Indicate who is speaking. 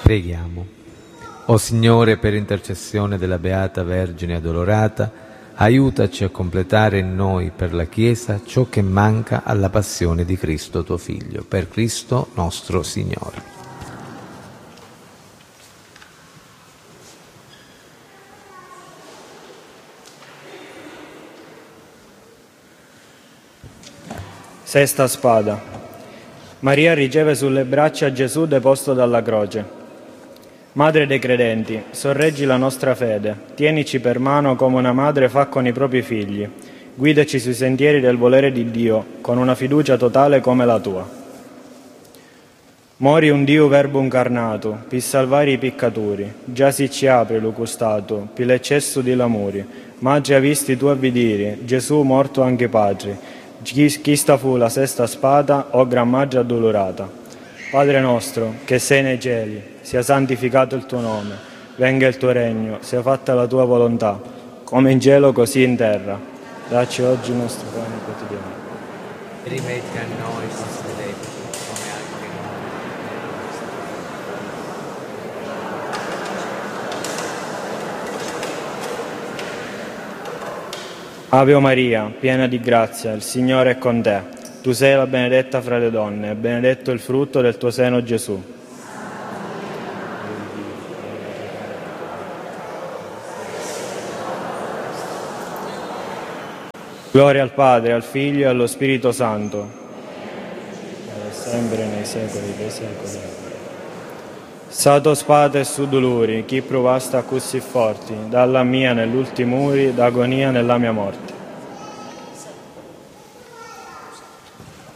Speaker 1: Preghiamo. O Signore, per intercessione della Beata Vergine Addolorata, aiutaci a completare in noi, per la Chiesa, ciò che manca alla passione di Cristo, tuo Figlio. Per Cristo nostro Signore.
Speaker 2: Sesta spada. Maria riceve sulle braccia Gesù deposto dalla croce. Madre dei credenti, sorreggi la nostra fede, tienici per mano come una madre fa con i propri figli, guidaci sui sentieri del volere di Dio, con una fiducia totale come la tua. Mori un Dio verbo incarnato, per salvare i peccatori, già si ci apre lo costato, per l'eccesso di l'amore, ma già visti tu avvidire, Gesù morto anche Padre, chi sta fu la sesta spada, o gran maggia addolorata. Padre nostro, che sei nei cieli, sia santificato il tuo nome, venga il tuo regno, sia fatta la tua volontà, come in cielo così in terra. Dacci oggi il nostro pane quotidiano.
Speaker 1: Rimetti a noi i nostri debiti, come anche
Speaker 2: noi. Ave Maria, piena di grazia, il Signore è con te. Tu sei la benedetta fra le donne, e benedetto il frutto del tuo seno, Gesù. Gloria al Padre, al Figlio e allo Spirito Santo, e sempre nei secoli dei secoli. Sato spate e su dolori, chi provasta così forti, dalla mia nell'ultimo uri, d'agonia nella mia morte.